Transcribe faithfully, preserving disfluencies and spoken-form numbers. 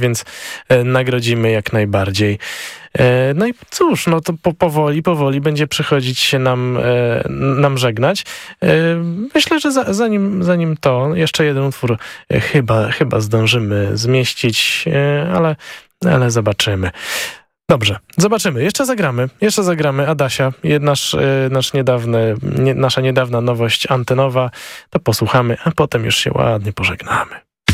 więc nagrodzimy jak najbardziej. No i cóż, no to po, powoli, powoli będzie przychodzić się nam, nam żegnać. Myślę, że za, zanim, zanim to, jeszcze jeden utwór chyba, chyba zdążymy zmieścić, ale, ale zobaczymy. Dobrze, zobaczymy. Jeszcze zagramy. Jeszcze zagramy. Adasia, nasz, nasz niedawny, nie, nasza niedawna nowość antenowa. To posłuchamy, a potem już się ładnie pożegnamy.